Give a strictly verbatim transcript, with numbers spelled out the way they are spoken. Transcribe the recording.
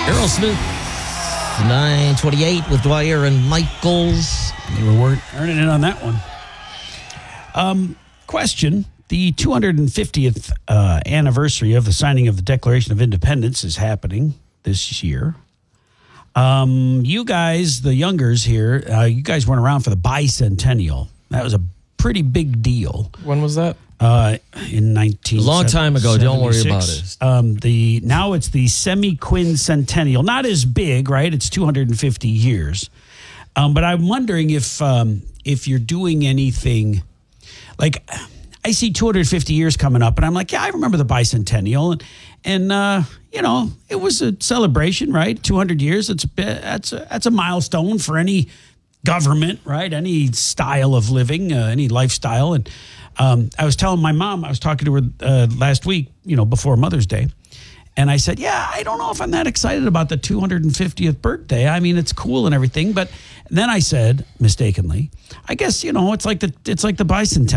Aerosmith, nine twenty-eight with Dwyer and Michaels. You were earning it on that one. Um, question. The two hundred fiftieth uh, anniversary of the signing of the Declaration of Independence is happening this year. Um, you guys, the youngers here, uh, you guys weren't around for the bicentennial. That was a pretty big deal. When was that? Uh, in nineteen. A long time ago. Don't worry about it. Um, the now it's the semi-quincentennial. Not as big, right? It's two hundred fifty years. Um, but I'm wondering if um, if you're doing anything like. I see two hundred fifty years coming up, and I'm like, yeah, I remember the bicentennial, and and uh, you know, it was a celebration, right? two hundred years. It's a bit, that's a that's a milestone for any government, right? Any style of living, uh, any lifestyle. And um, I was telling my mom, I was talking to her uh, last week, you know, before Mother's Day, and I said, yeah, I don't know if I'm that excited about the two hundred fiftieth birthday. I mean, it's cool and everything, but then I said mistakenly, I guess you know, it's like the it's like the bicentennial.